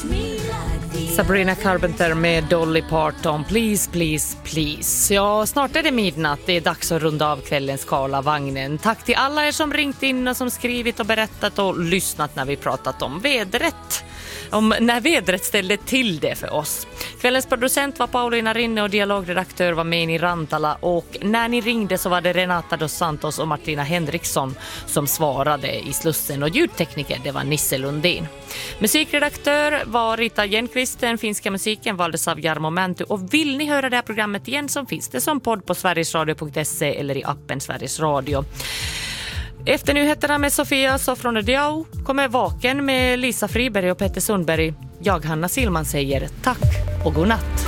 Sabrina Carpenter med Dolly Parton, Please, please, please. Ja, snart är det midnatt. Det är dags att runda av kvällens Karlavagnen. Tack till alla er som ringt in och som skrivit och berättat och lyssnat när vi pratat om vädret. Om när vädret ställde till det för oss. Kvällens producent var Paulina Rinne och dialogredaktör var Meni Rantala. Och när ni ringde så var det Renata dos Santos och Martina Henriksson som svarade i Slussen. Och ljudtekniker, det var Nisse Lundin. Musikredaktör var Rita Jenqvist. Den finska musiken valdes av Jarmo Mänty. Och vill ni höra det här programmet igen så finns det som podd på sverigesradio.se eller i appen Sveriges Radio. Efter nyheterna med Sofia Sofronediau kommer Vaken med Lisa Friberg och Petter Sundberg. Jag, Hanna Silman, säger tack och god natt.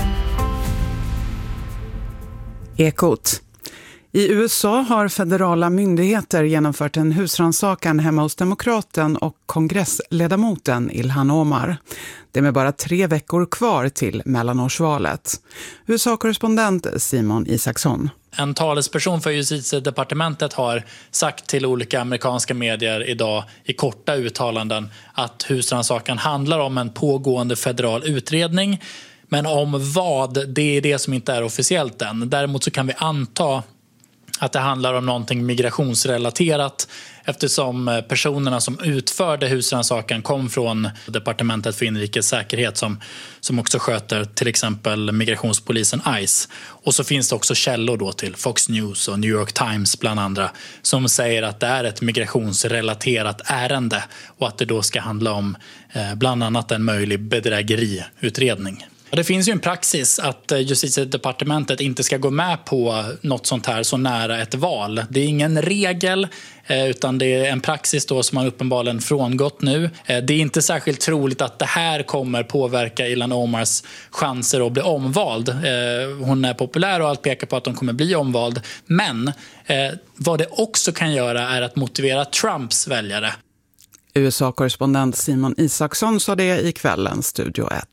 Ekot. I USA har federala myndigheter genomfört en husrannsakan hemma hos demokraten och kongressledamoten Ilhan Omar. Det är med bara 3 veckor kvar till mellanårsvalet. USA-korrespondent Simon Isaksson. En talesperson för justitiedepartementet har sagt till olika amerikanska medier idag i korta uttalanden att husrannsakan handlar om en pågående federal utredning. Men om vad, det är det som inte är officiellt än. Däremot så kan vi anta att det handlar om någonting migrationsrelaterat eftersom personerna som utförde husrannsakan kom från departementet för inrikes säkerhet som också sköter till exempel migrationspolisen ICE. Och så finns det också källor då till Fox News och New York Times bland andra som säger att det är ett migrationsrelaterat ärende och att det då ska handla om bland annat en möjlig bedrägeriutredning. Det finns ju en praxis att justitiedepartementet inte ska gå med på något sånt här så nära ett val. Det är ingen regel utan det är en praxis då som man uppenbarligen frångått nu. Det är inte särskilt troligt att det här kommer påverka Ilhan Omars chanser att bli omvald. Hon är populär och allt pekar på att hon kommer bli omvald. Men vad det också kan göra är att motivera Trumps väljare. USA-korrespondent Simon Isaksson sa det i kvällens Studio 1.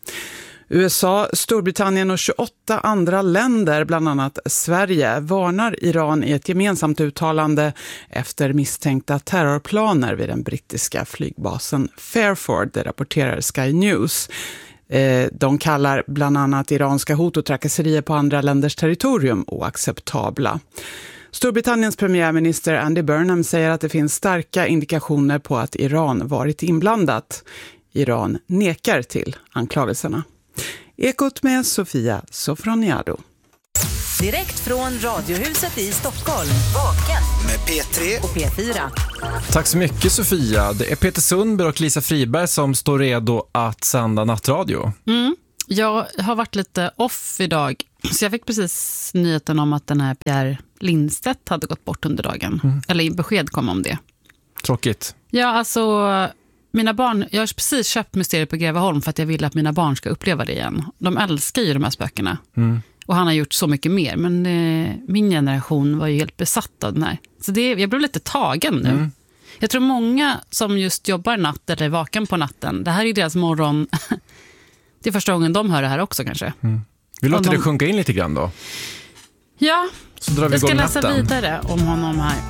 USA, Storbritannien och 28 andra länder, bland annat Sverige, varnar Iran i ett gemensamt uttalande efter misstänkta terrorplaner vid den brittiska flygbasen Fairford, det rapporterar Sky News. De kallar bland annat iranska hot och trakasserier på andra länders territorium oacceptabla. Storbritanniens premiärminister Andy Burnham säger att det finns starka indikationer på att Iran varit inblandat. Iran nekar till anklagelserna. Ekot med Sofia Sofroniado. Direkt från Radiohuset i Stockholm. Vaken med P3 och P4. Tack så mycket Sofia. Det är Petter Sundberg och Lisa Friberg som står redo att sända nattradio. Jag har varit lite off idag. Så jag fick precis nyheten om att den här Pierre Lindstedt hade gått bort under dagen. Eller besked kom om det. Tråkigt. Ja, alltså mina barn, jag har precis köpt Mysteriet på Greveholm för att jag vill att mina barn ska uppleva det igen. De älskar ju de här spökena. Och han har gjort så mycket mer. Men min generation var ju helt besatt av den här. Så jag blev lite tagen nu. Jag tror många som just jobbar natt eller vaken på natten, det här är deras morgon. Det är första gången de hör det här också kanske. Vi låter det sjunka in lite grann då. Ja, så drar vi jag ska läsa natten vidare om honom här.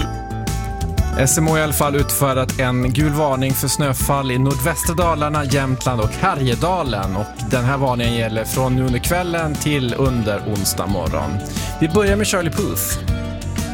SMH i alla fall utfärdat en gul varning för snöfall i nordvästra Dalarna, Jämtland och Härjedalen. Och den här varningen gäller från nu under kvällen till under onsdag morgon. Vi börjar med Charlie Puth.